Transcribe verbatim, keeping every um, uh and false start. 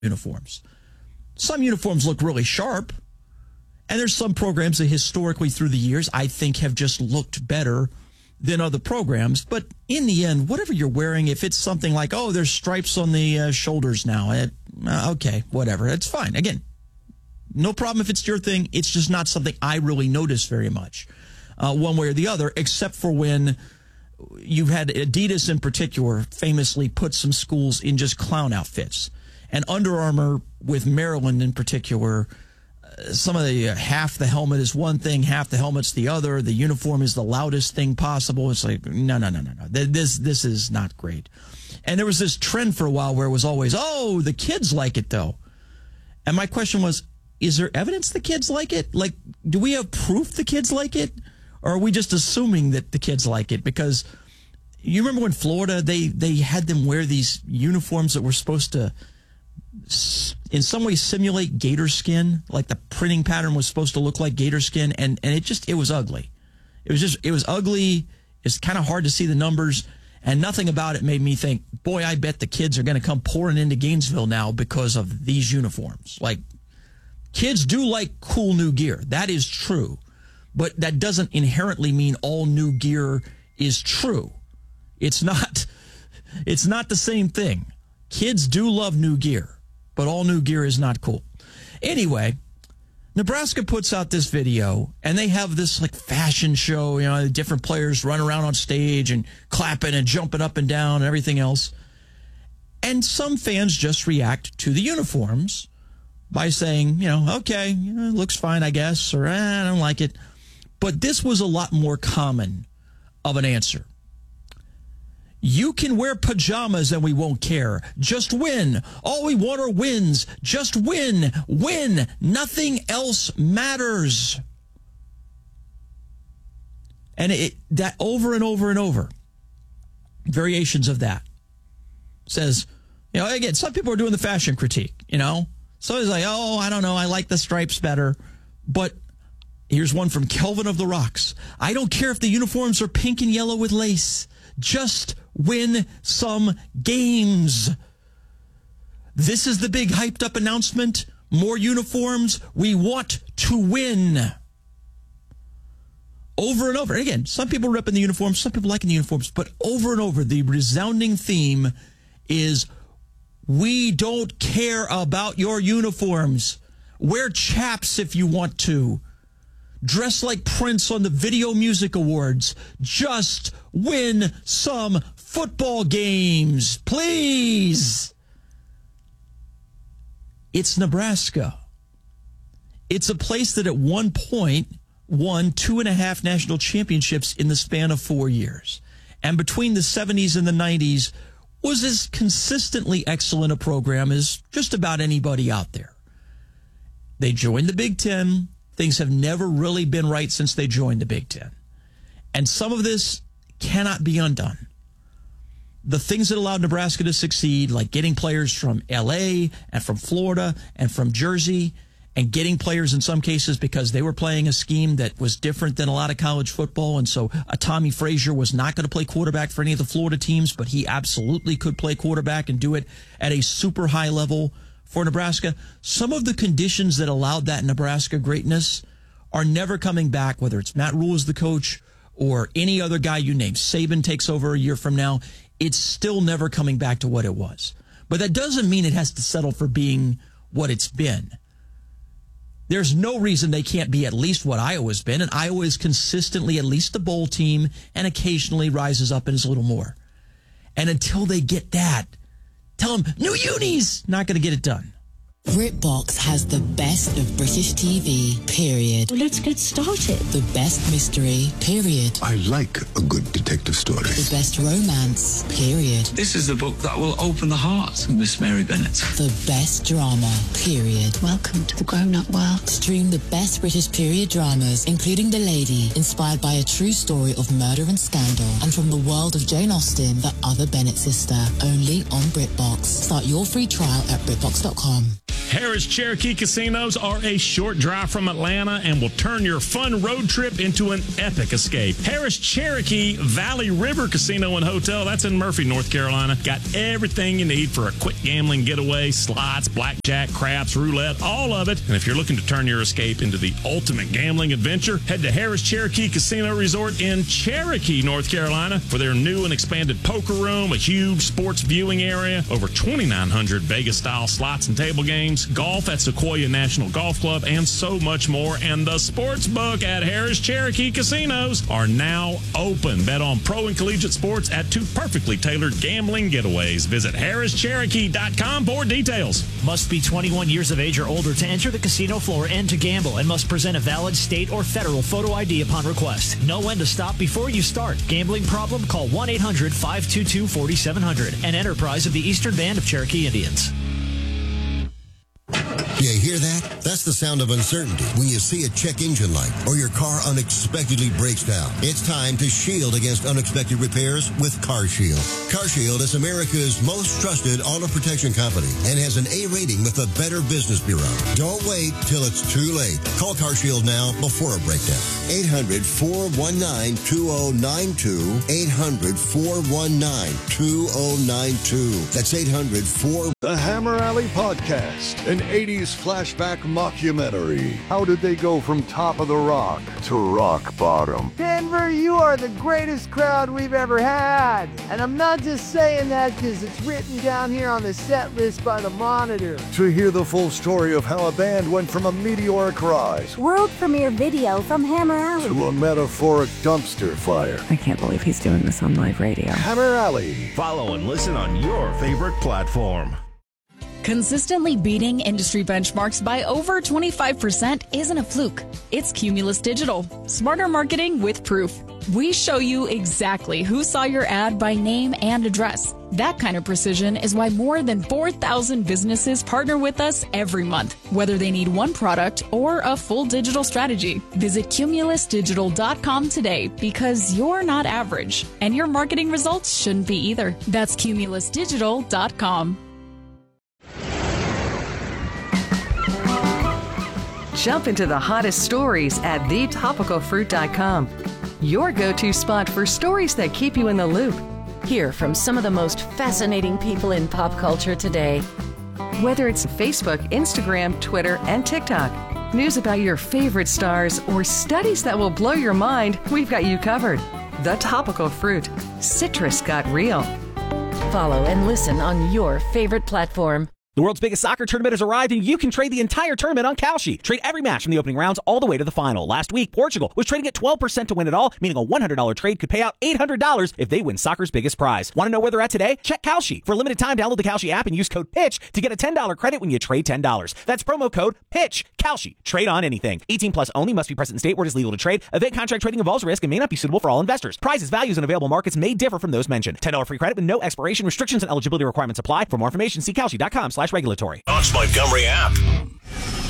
uniforms. Some uniforms look really sharp, and there's some programs that historically through the years I think have just looked better than other programs. But in the end, whatever you're wearing, if it's something like, oh, there's stripes on the uh, shoulders now, it, uh, okay, whatever, it's fine. Again, no problem if it's your thing. It's just not something I really notice very much, uh, one way or the other, except for when you've had Adidas in particular famously put some schools in just clown outfits. And Under Armour with Maryland in particular, uh, some of the uh, half the helmet is one thing, half the helmet's the other. The uniform is the loudest thing possible. It's like, no, no, no, no, no. This, this is not great. And there was this trend for a while where it was always, oh, the kids like it, though. And my question was, is there evidence the kids like it? Like, do we have proof the kids like it? Or are we just assuming that the kids like it? Because you remember when Florida, they, they had them wear these uniforms that were supposed to in some way simulate gator skin, like the printing pattern was supposed to look like gator skin, and, and it just, it was ugly. It was just, it was ugly. It's kind of hard to see the numbers, and nothing about it made me think, boy, I bet the kids are going to come pouring into Gainesville now because of these uniforms. Like, kids do like cool new gear. That is true. But that doesn't inherently mean all new gear is true. It's not, it's not the same thing. Kids do love new gear, but all new gear is not cool. Anyway, Nebraska puts out this video, and they have this like fashion show, you know, different players run around on stage and clapping and jumping up and down and everything else. And some fans just react to the uniforms by saying, you know, okay, you know, it looks fine, I guess, or eh, I don't like it. But this was a lot more common of an answer. You can wear pajamas and we won't care. Just win. All we want are wins. Just win. Win. Nothing else matters. And it, that over and over and over, variations of that, says, you know, again, some people are doing the fashion critique, you know. So it's like, oh, I don't know, I like the stripes better. But here's one from Kelvin of the Rocks. I don't care if the uniforms are pink and yellow with lace. Just win some games. This is the big hyped up announcement. More uniforms. We want to win. Over and over. And again, some people ripping the uniforms, some people liking the uniforms, but over and over, the resounding theme is we don't care about your uniforms. Wear chaps if you want to. Dress like Prince on the Video Music Awards. Just win some football games, please. It's Nebraska. It's a place that at one point won two and a half national championships in the span of four years. And between the seventies and the nineties was as consistently excellent a program as just about anybody out there. They joined the Big Ten. Things have never really been right since they joined the Big Ten. And some of this cannot be undone. The things that allowed Nebraska to succeed, like getting players from L A and from Florida and from Jersey, and getting players in some cases because they were playing a scheme that was different than a lot of college football. And so a Tommy Frazier was not going to play quarterback for any of the Florida teams, but he absolutely could play quarterback and do it at a super high level for Nebraska. Some of the conditions that allowed that Nebraska greatness are never coming back, whether it's Matt Rhule as the coach or any other guy you name. Saban takes over a year from now. It's still never coming back to what it was. But that doesn't mean it has to settle for being what it's been. There's no reason they can't be at least what Iowa's been, and Iowa is consistently at least a bowl team and occasionally rises up and is a little more. And until they get that, tell them, new unis, not going to get it done. BritBox has the best of British T V, period. Well, let's get started. The best mystery, period. I like a good detective story. The best romance, period. This is the book that will open the heart of Miss Mary Bennett. The best drama, period. Welcome to the grown-up world. Stream the best British period dramas, including The Lady, inspired by a true story of murder and scandal, and from the world of Jane Austen, the other Bennett sister, only on BritBox. Start your free trial at BritBox dot com. Harris Cherokee Casinos are a short drive from Atlanta and will turn your fun road trip into an epic escape. Harris Cherokee Valley River Casino and Hotel, that's in Murphy, North Carolina. Got everything you need for a quick gambling getaway, slots, blackjack, craps, roulette, all of it. And if you're looking to turn your escape into the ultimate gambling adventure, head to Harris Cherokee Casino Resort in Cherokee, North Carolina for their new and expanded poker room, a huge sports viewing area, over twenty-nine hundred Vegas-style slots and table games, golf at Sequoia National Golf Club, and so much more. And the sports book at Harris Cherokee Casinos are now open. Bet on pro and collegiate sports at two perfectly tailored gambling getaways. Visit harris cherokee dot com for details. Must be twenty-one years of age or older to enter the casino floor and to gamble, and must present a valid state or federal photo I D upon request. Know when to stop before you start. Gambling problem? Call one eight hundred five two two four seven zero zero. An enterprise of the Eastern Band of Cherokee Indians. You hear that? That's the sound of uncertainty when you see a check engine light or your car unexpectedly breaks down. It's time to shield against unexpected repairs with CarShield. CarShield is America's most trusted auto protection company and has an A rating with the Better Business Bureau. Don't wait till it's too late. Call CarShield now before a breakdown. eight hundred, four one nine, two oh nine two. eight hundred, four one nine, two oh nine two. That's eight hundred, four... The Hammer Alley Podcast, an eighties flashback mockumentary. How did they go from top of the rock to rock bottom? Denver, you are the greatest crowd we've ever had. And I'm not just saying that because it's written down here on the set list by the Monitor. To hear the full story of how a band went from a meteoric rise, world premiere video from Hammer Alley, to a metaphoric dumpster fire. I can't believe he's doing this on live radio. Hammer Alley. Follow and listen on your favorite platform. Consistently beating industry benchmarks by over twenty-five percent isn't a fluke. It's Cumulus Digital. Smarter marketing with proof. We show you exactly who saw your ad by name and address. That kind of precision is why more than four thousand businesses partner with us every month, whether they need one product or a full digital strategy. Visit cumulus digital dot com today because you're not average, and your marketing results shouldn't be either. That's cumulus digital dot com. Jump into the hottest stories at the topical fruit dot com. Your go-to spot for stories that keep you in the loop. Hear from some of the most fascinating people in pop culture today. Whether it's Facebook, Instagram, Twitter, and TikTok, news about your favorite stars, or studies that will blow your mind, we've got you covered. The Topical Fruit. Citrus got real. Follow and listen on your favorite platform. The world's biggest soccer tournament has arrived, and you can trade the entire tournament on Kalshi. Trade every match from the opening rounds all the way to the final. Last week, Portugal was trading at twelve percent to win it all, meaning a one hundred dollars trade could pay out eight hundred dollars if they win soccer's biggest prize. Want to know where they're at today? Check Kalshi. For a limited time, download the Kalshi app and use code PITCH to get a ten dollars credit when you trade ten dollars. That's promo code PITCH. Kalshi. Trade on anything. eighteen plus only. Must be present in state where it is legal to trade. Event contract trading involves risk and may not be suitable for all investors. Prizes, values, and available markets may differ from those mentioned. ten dollars free credit with no expiration. Restrictions and eligibility requirements apply. For more information, see Kalshi dot com slash regulatory. Montgomery app.